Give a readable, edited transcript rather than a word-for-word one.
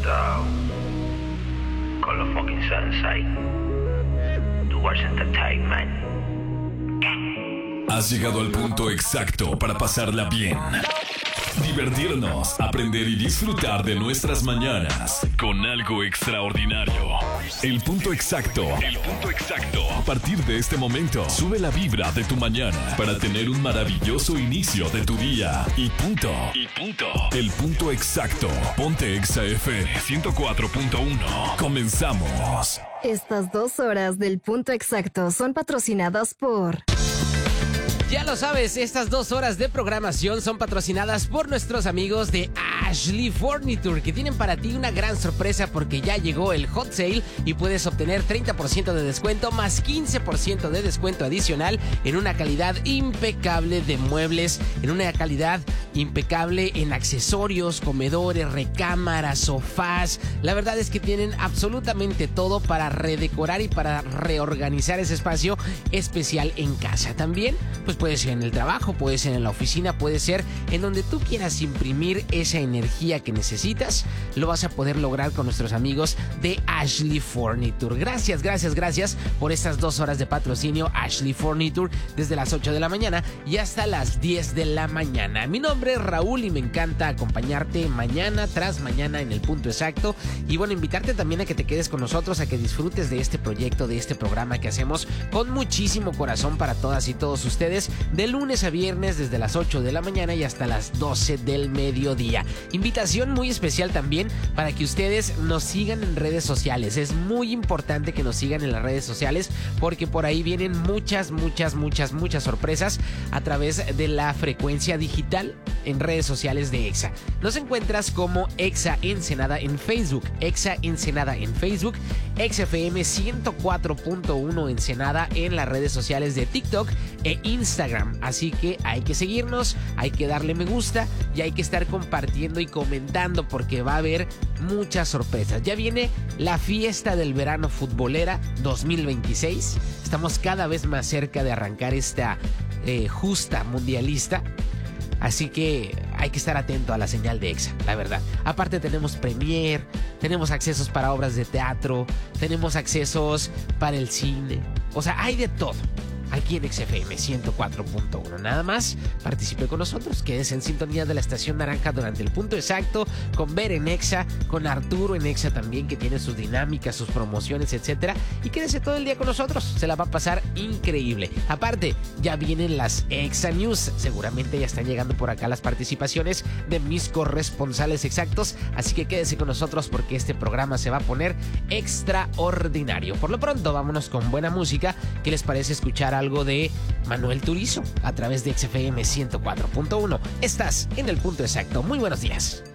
Exacto. Con los fucking Sensei. Towards Entertainment. Has llegado al punto exacto para pasarla bien, divertirnos, aprender y disfrutar de nuestras mañanas con algo extraordinario. El punto exacto. El punto exacto. A partir de este momento, sube la vibra de tu mañana para tener un maravilloso inicio de tu día. Y punto. Y punto. El punto exacto. Ponte Exa FM 104.1. Comenzamos. Estas 2 horas del punto exacto son patrocinadas por... Ya lo sabes, estas 2 horas de programación son patrocinadas por nuestros amigos de Ashley Furniture, que tienen para ti una gran sorpresa porque ya llegó el Hot Sale y puedes obtener 30% de descuento más 15% de descuento adicional en una calidad impecable de muebles, en una calidad impecable en accesorios, comedores, recámaras, sofás. La verdad es que tienen absolutamente todo para redecorar y para reorganizar ese espacio especial en casa. También, pues puede ser en el trabajo, puede ser en la oficina, puede ser en donde tú quieras imprimir esa energía que necesitas. Lo vas a poder lograr con nuestros amigos de Ashley Furniture. Gracias por estas 2 horas de patrocinio. Ashley Furniture desde las 8 de la mañana y hasta las 10 de la mañana. Mi nombre es Raúl y me encanta acompañarte mañana tras mañana en el punto exacto. Y bueno, invitarte también a que te quedes con nosotros, a que disfrutes de este proyecto, de este programa que hacemos con muchísimo corazón para todas y todos ustedes, de lunes a viernes desde las 8 de la mañana y hasta las 12 del mediodía. Invitación muy especial también para que ustedes nos sigan en redes sociales. Es muy importante que nos sigan en las redes sociales porque por ahí vienen muchas sorpresas a través de la frecuencia digital en redes sociales de Exa. Nos encuentras como Exa Ensenada en Facebook, Exa Ensenada en Facebook, XFM 104.1 Ensenada en las redes sociales de TikTok e Instagram. Así que hay que seguirnos, hay que darle me gusta y hay que estar compartiendo y comentando porque va a haber muchas sorpresas. Ya viene la fiesta del verano futbolera 2026. Estamos cada vez más cerca de arrancar esta justa mundialista. Así que hay que estar atento a la señal de Exa, la verdad. Aparte tenemos Premiere, tenemos accesos para obras de teatro, tenemos accesos para el cine. O sea, hay de todo aquí en XFM 104.1. Nada más, participe con nosotros, quédese en sintonía de la estación naranja durante el punto exacto, con Ver en Exa, con Arturo en Exa también, que tiene sus dinámicas, sus promociones, etcétera. Y quédese todo el día con nosotros, se la va a pasar increíble. Aparte, ya vienen las Exa News, seguramente ya están llegando por acá las participaciones de mis corresponsales exactos, así que quédese con nosotros porque este programa se va a poner extraordinario. Por lo pronto, vámonos con buena música. ¿Qué les parece escuchar algo de Manuel Turizo a través de XFM 104.1? Estás en el punto exacto. Muy buenos días.